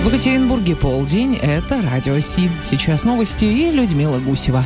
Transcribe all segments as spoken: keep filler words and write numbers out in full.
В Екатеринбурге полдень. Это Радио Си. Сейчас новости и Людмила Гусева.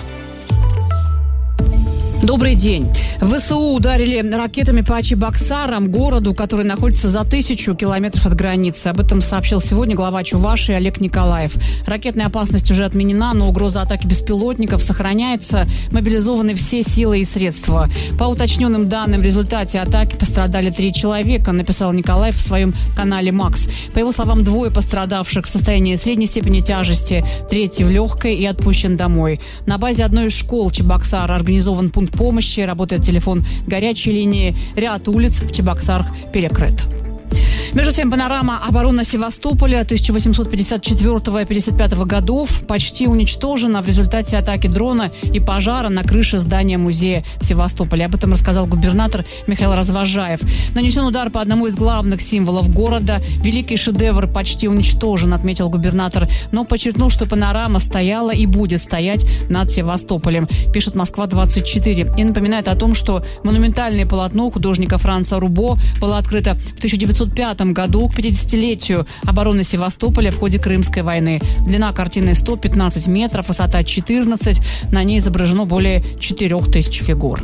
Добрый день. ВСУ ударили ракетами по Чебоксарам, городу, который находится за тысячу километров от границы. Об этом сообщил сегодня глава Чувашии Олег Николаев. Ракетная опасность уже отменена, но угроза атаки беспилотников сохраняется. Мобилизованы все силы и средства. По уточненным данным, в результате атаки пострадали три человека, написал Николаев в своем канале «Макс». По его словам, двое пострадавших в состоянии средней степени тяжести, третий в легкой и отпущен домой. На базе одной из школ Чебоксара организован пункт помощи, работает телефон горячей линии, ряд улиц в Чебоксарах перекрыт. Между тем, панорама обороны Севастополя тысяча восемьсот пятьдесят четвёртого — пятьдесят пятого годов почти уничтожена в результате атаки дрона и пожара на крыше здания музея в Севастополе. Об этом рассказал губернатор Михаил Развожаев. Нанесен удар по одному из главных символов города. Великий шедевр почти уничтожен, отметил губернатор, но подчеркнул, что панорама стояла и будет стоять над Севастополем, пишет Москва двадцать четыре. И напоминает о том, что монументальное полотно художника Франца Рубо было открыто в тысяча девятьсот пятом году к пятидесятилетию обороны Севастополя в ходе Крымской войны. Длина картины сто пятнадцать метров, высота четырнадцать. На ней изображено более четырех тысяч фигур.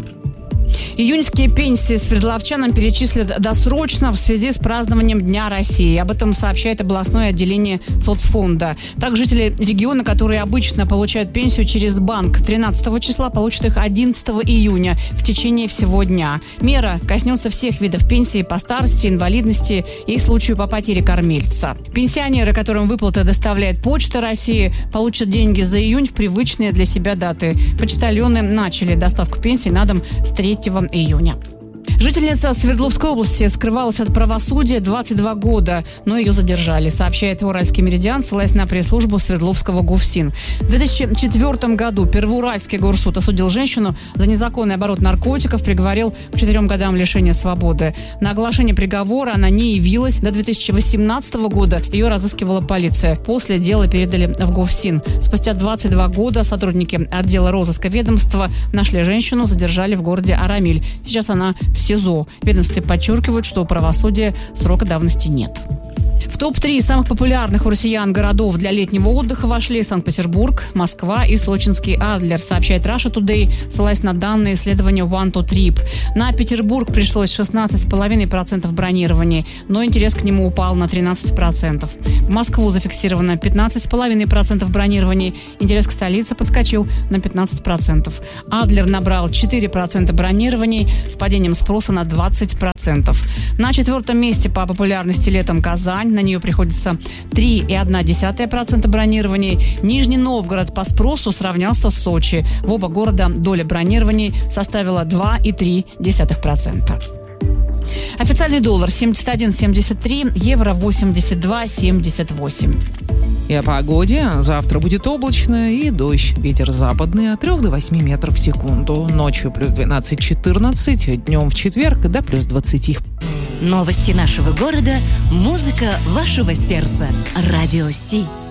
Июньские пенсии свердловчанам перечислят досрочно в связи с празднованием Дня России. Об этом сообщает областное отделение соцфонда. Так, жители региона, которые обычно получают пенсию через банк тринадцатого числа, получат их одиннадцатого июня в течение всего дня. Мера коснется всех видов пенсии по старости, инвалидности и случаю по потере кормильца. Пенсионеры, которым выплаты доставляет Почта России, получат деньги за июнь в привычные для себя даты. Почтальоны начали доставку пенсий на дом с третьего июня. Жительница Свердловской области скрывалась от правосудия двадцать два года, но ее задержали, сообщает Уральский Меридиан, ссылаясь на пресс-службу Свердловского ГУФСИН. В две тысячи четвёртом году Первоуральский горсуд осудил женщину за незаконный оборот наркотиков, приговорил к четырем годам лишения свободы. На оглашение приговора она не явилась. До две тысячи восемнадцатого года ее разыскивала полиция. После дело передали в ГУФСИН. Спустя двадцать два года сотрудники отдела розыска ведомства нашли женщину, задержали в городе Арамиль. Сейчас она в СИЗО. Ведомстве подчеркивают, что у правосудия срока давности нет. В топ три самых популярных у россиян городов для летнего отдыха вошли Санкт-Петербург, Москва и сочинский Адлер, сообщает Russia Today, ссылаясь на данные исследования One to Trip. На Петербург пришлось шестнадцать целых пять десятых процента бронирований, но интерес к нему упал на тринадцать процентов. В Москву зафиксировано пятнадцать целых пять десятых процента бронирований, интерес к столице подскочил на пятнадцать процентов. Адлер набрал четыре процента бронирований с падением спроса на двадцать процентов. На четвертом месте по популярности летом Казань. На нее приходится три целых одна десятая процента бронирований. Нижний Новгород по спросу сравнялся с Сочи. В оба города доля бронирований составила два целых три десятых процента. Официальный доллар семьдесят один семьдесят три, евро восемьдесят два семьдесят восемь. И о погоде. Завтра будет облачно и дождь. Ветер западный от трёх до восьми метров в секунду. Ночью плюс двенадцать-четырнадцать, днем в четверг до плюс двадцати. Новости нашего города, музыка вашего сердца. Радио Си.